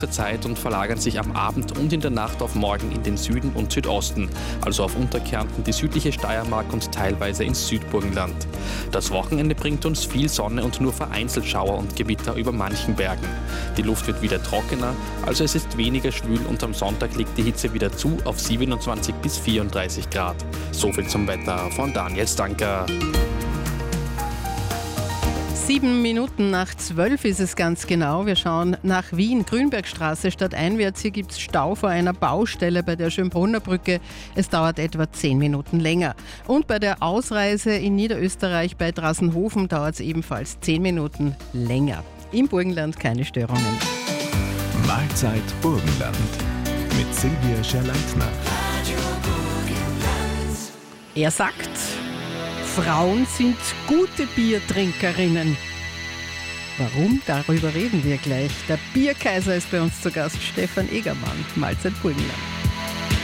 Zeit und verlagern sich am Abend und in der Nacht auf morgen in den Süden und Südosten, also auf Unterkärnten, die südliche Steiermark und teilweise ins Südburgenland. Das Wochenende bringt uns viel Sonne und nur vereinzelt Schauer und Gewitter über manchen Bergen. Die Luft wird wieder trockener, also es ist weniger schwül und am Sonntag legt die Hitze wieder zu auf 27 bis 34 Grad. So viel zum Wetter von Daniel Stanker. 7 Minuten nach 12 ist es ganz genau. Wir schauen nach Wien, Grünbergstraße stadteinwärts. Hier gibt es Stau vor einer Baustelle bei der Schönbrunner Brücke. Es dauert etwa 10 Minuten länger. Und bei der Ausreise in Niederösterreich bei Drassenhofen dauert es ebenfalls 10 Minuten länger. Im Burgenland keine Störungen. Mahlzeit Burgenland mit Silvia Scherleitner. Er sagt, Frauen sind gute Biertrinkerinnen. Warum? Darüber reden wir gleich. Der Bierkaiser ist bei uns zu Gast, Stefan Egermann, Mahlzeit Burgenland.